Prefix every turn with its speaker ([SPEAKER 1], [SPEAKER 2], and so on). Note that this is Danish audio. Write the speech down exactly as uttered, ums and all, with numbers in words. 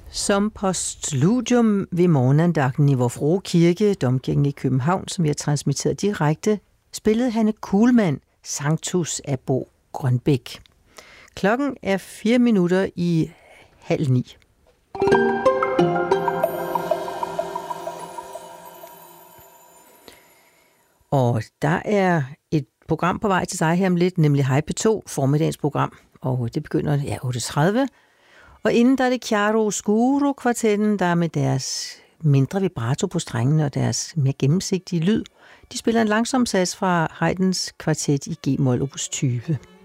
[SPEAKER 1] Som postludium ved morgenandagten i Vor Frue Kirke, Domkirken i København, som vi har transmitteret direkte, spillede Hanne Kuhlmann Sanctus af Bo Grønbæk. Klokken er fire minutter i halv ni. Og der er et program på vej til dig her om lidt, nemlig Hej P to, formiddagens program. Og det begynder ja, otte tredive. Og inden der er det Chiaroscuro-kvartetten, der med deres mindre vibrato på strengene og deres mere gennemsigtige lyd, de spiller en langsom sats fra Haydns kvartet i G-mol opus tyve.